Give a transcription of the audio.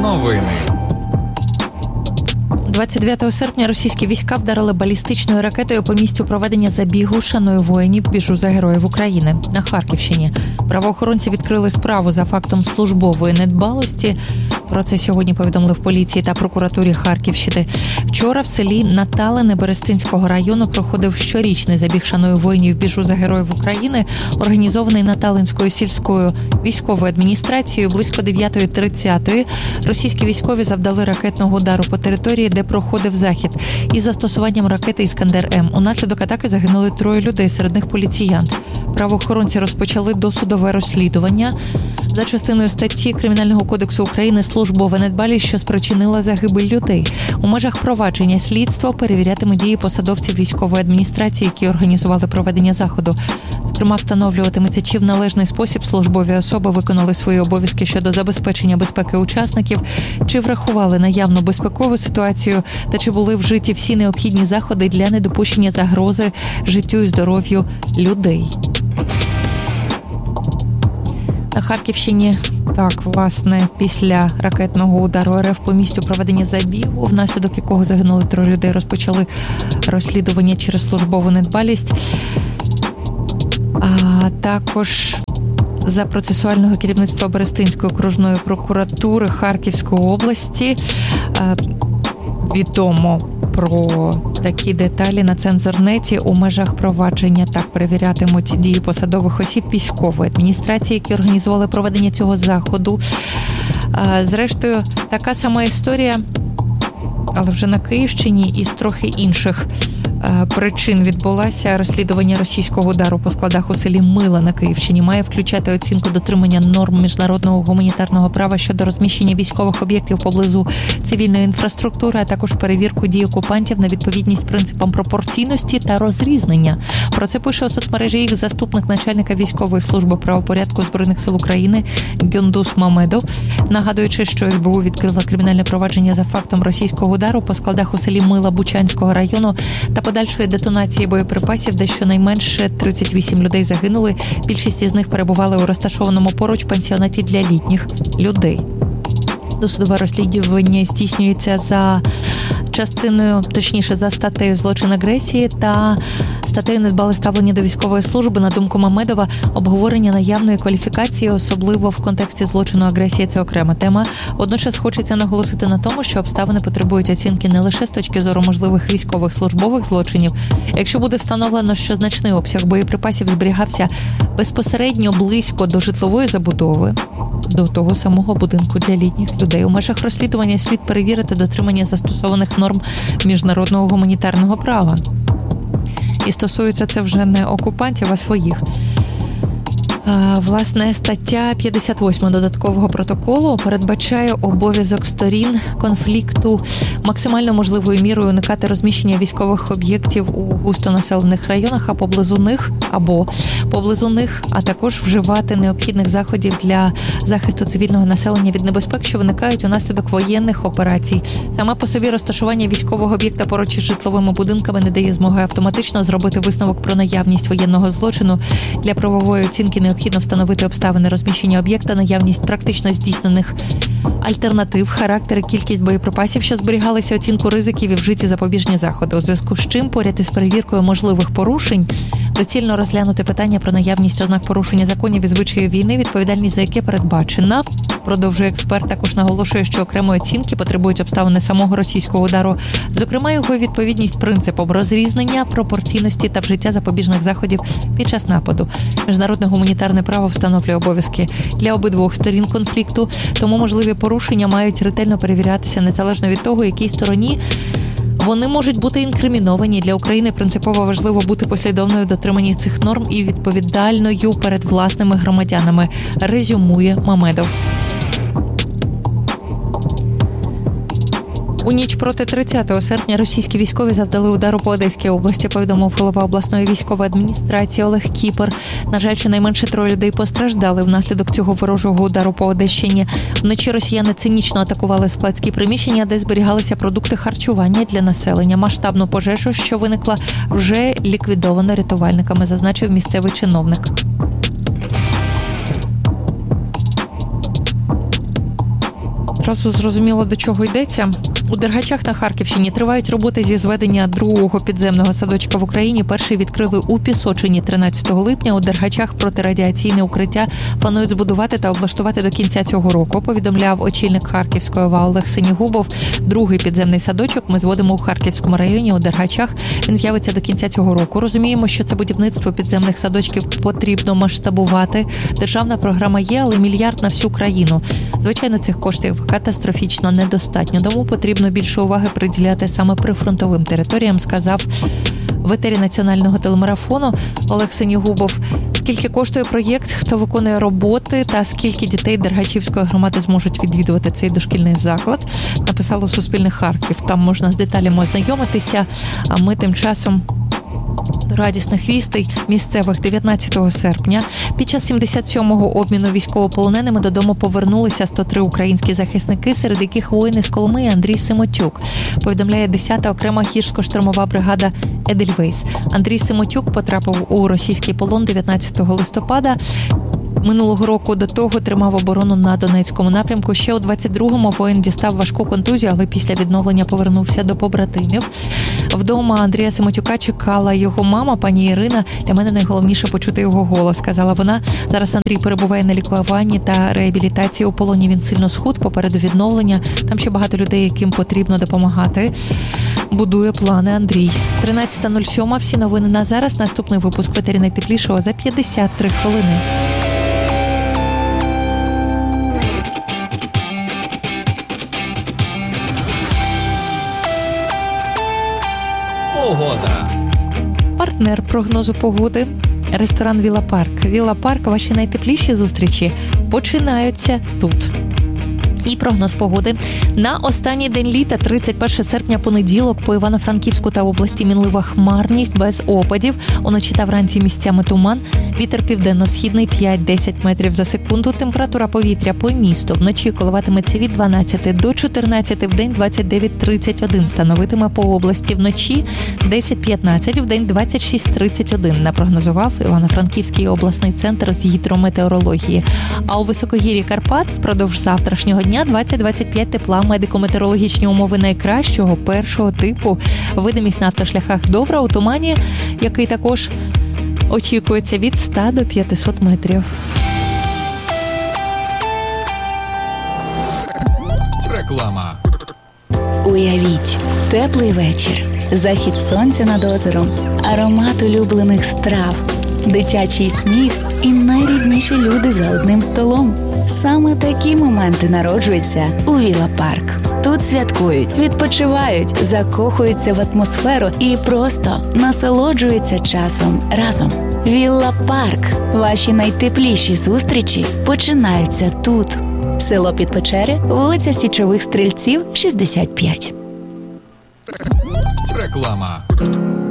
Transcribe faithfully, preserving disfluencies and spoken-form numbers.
Новини. двадцять дев'ятого серпня російські війська вдарили балістичною ракетою по місцю проведення забігу «Шаную воїнів. Біжу за героїв України» на Харківщині. Правоохоронці відкрили справу за фактом службової недбалості. Про це сьогодні повідомили в поліції та прокуратурі Харківщини. Вчора в селі Наталине Берестинського району проходив щорічний забіг «Шаную воїнів. Біжу за героїв України», організований Наталинською сільською військовою адміністрацією. Близько дев'ята тридцять російські військові завдали ракетного удару по території, де проходив захід, із застосуванням ракети «Іскандер-М». Унаслідок атаки загинули троє людей, серед них поліціянт. Правоохоронці розпочали досудове розслідування за частиною статті Кримінального кодексу України «Службова недбалість, що спричинила загибель людей». У межах провадження слідство перевірятиме дії посадовців військової адміністрації, які організували проведення заходу. Зокрема, встановлюватиметься, чи в належний спосіб службові особи виконали свої обов'язки щодо забезпечення безпеки учасників, чи врахували наявну безпекову ситуацію та чи були вжиті всі необхідні заходи для недопущення загрози життю і здоров'ю людей. На Харківщині, так, власне, після ракетного удару РФ по місцю проведення забігу, внаслідок якого загинули троє людей, розпочали розслідування через службову недбалість. А також за процесуального керівництва Берестинської окружної прокуратури Харківської області відомо про такі деталі на Цензорнеті. У межах провадження так перевірятимуть дії посадових осіб військової адміністрації, які організували проведення цього заходу. Зрештою, така сама історія, але вже на Київщині із трохи інших причин відбулася. Розслідування російського удару по складах у селі Мила на Київщині має включати оцінку дотримання норм міжнародного гуманітарного права щодо розміщення військових об'єктів поблизу цивільної інфраструктури, а також перевірку дій окупантів на відповідність принципам пропорційності та розрізнення. Про це пише у соцмережі їх заступник начальника військової служби правопорядку Збройних сил України Гюндус Мамедов, нагадуючи, що ес бе у відкрила кримінальне провадження за фактом російського удару по складах у селі Мила Бучанського району та подальшої детонації боєприпасів, де щонайменше тридцять вісім людей загинули. Більшість із них перебували у розташованому поруч пансіонаті для літніх людей. Досудове розслідування здійснюється за частиною, точніше, за статтею «Злочин агресії» та статтею «Недбале ставлення до військової служби». На думку Мамедова, обговорення наявної кваліфікації, особливо в контексті злочину агресії, це окрема тема. Водночас хочеться наголосити на тому, що обставини потребують оцінки не лише з точки зору можливих військових службових злочинів. Якщо буде встановлено, що значний обсяг боєприпасів зберігався безпосередньо близько до житлової забудови, до того самого будинку для літніх людей, у межах розслідування слід перевірити дотримання застосованих норм міжнародного гуманітарного права. І стосується це вже не окупантів, а своїх. Власне, стаття п'ятдесят восьма додаткового протоколу передбачає обов'язок сторін конфлікту максимально можливою мірою уникати розміщення військових об'єктів у густонаселених районах, а поблизу них або поблизу них, а також вживати необхідних заходів для захисту цивільного населення від небезпек, що виникають унаслідок воєнних операцій. Саме по собі розташування військового об'єкта поруч із житловими будинками не дає змоги автоматично зробити висновок про наявність воєнного злочину. Для правової оцінки необхідно встановити обставини розміщення об'єкта, наявність практично здійснених альтернатив, характер і кількість боєприпасів, що зберігалися, оцінку ризиків і вжиті запобіжні заходи. У зв'язку з чим, поряд із перевіркою можливих порушень, доцільно розглянути питання про наявність ознак порушення законів і звичаїв війни, відповідальність за яке передбачена. Продовжує експерт, також наголошує, що окремої оцінки потребують обставини самого російського удару, зокрема його відповідність принципам розрізнення, пропорційності та вжиття запобіжних заходів під час нападу. Міжнародне гуманітарне право встановлює обов'язки для обидвох сторін конфлікту, тому можливі порушення мають ретельно перевірятися незалежно від того, якій стороні вони можуть бути інкриміновані. Для України принципово важливо бути послідовною в дотриманні цих норм і відповідальною перед власними громадянами, резюмує Мамедов. У ніч проти тридцятого серпня російські військові завдали удару по Одеській області, повідомив голова обласної військової адміністрації Олег Кіпер. На жаль, щонайменше троє людей постраждали внаслідок цього ворожого удару по Одещині. Вночі росіяни цинічно атакували складські приміщення, де зберігалися продукти харчування для населення. Масштабну пожежу, що виникла, вже ліквідовано рятувальниками, зазначив місцевий чиновник. Одразу зрозуміло, до чого йдеться. У Дергачах на Харківщині тривають роботи зі зведення другого підземного садочка в Україні. Перший відкрили у Пісочині тринадцятого липня. У Дергачах протирадіаційне укриття планують збудувати та облаштувати до кінця цього року, повідомляв очільник Харківської ОВА Олег Синігубов. Другий підземний садочок ми зводимо у Харківському районі у Дергачах. Він з'явиться до кінця цього року. Розуміємо, що це будівництво підземних садочків потрібно масштабувати. Державна програма є, але мільярд на всю країну. Звичайно, цих коштів катастрофічно недостатньо, тому потрібно більше уваги приділяти саме прифронтовим територіям, сказав в етері національного телемарафону Олег Синігубов. Скільки коштує проєкт, хто виконує роботи та скільки дітей Дергачівської громади зможуть відвідувати цей дошкільний заклад, написало Суспільне Харків. Там можна з деталями ознайомитися, а ми тим часом до радісних вістей місцевих. Дев'ятнадцятого серпня під час сімдесят сьомого обміну військовополоненими додому повернулися сто три українські захисники, серед яких воїн із Коломиї Андрій Симотюк, повідомляє десята окрема гірсько-штурмова бригада «Едельвейс». Андрій Симотюк потрапив у російський полон дев'ятнадцятого листопада. Минулого року до того тримав оборону на Донецькому напрямку. Ще у двадцять другому воїн дістав важку контузію, але після відновлення повернувся до побратимів. Вдома Андрія Симотюка чекала його мама, пані Ірина. Для мене найголовніше почути його голос, сказала вона. Зараз Андрій перебуває на лікуванні та реабілітації у полоні. Він сильно схуд, попереду відновлення. Там ще багато людей, яким потрібно допомагати. Будує плани Андрій. тринадцята нуль сім. Всі новини на зараз. Наступний випуск в етері найтеплішого за п'ятдесят три хвилини. Погода. Партнер прогнозу погоди – ресторан «Вілла Парк». «Вілла Парк» – ваші найтепліші зустрічі починаються тут. І прогноз погоди. На останній день літа, тридцять першого серпня, понеділок, по Івано-Франківську та області мінлива хмарність, без опадів. Уночі та вранці місцями туман. Вітер південно-східний п'ять-десять метрів за секунду. Температура повітря по місту вночі коливатиметься від дванадцяти до чотирнадцяти, вдень двадцять дев'ять тридцять один. Становитиме по області вночі десять-п'ятнадцять, вдень двадцять шість тридцять один. Напрогнозував Івано-Франківський обласний центр з гідрометеорології. А у високогір'ї Карпат впродовж завтрашнього дня двадцять-двадцять п'ять тепла. Медико-метеорологічні умови найкращого першого типу. Видимість на автошляхах добра, у тумані, який також очікується від ста до п'ятисот метрів. Реклама. Уявіть, теплий вечір, захід сонця над озером, аромат улюблених страв, дитячий сміх і найрідніші люди за одним столом. Саме такі моменти народжуються у Вілла Парк. Тут святкують, відпочивають, закохуються в атмосферу і просто насолоджуються часом разом. Вілла Парк. Ваші найтепліші зустрічі починаються тут. Село Підпечери, вулиця Січових Стрільців, шістдесят п'ять. Реклама.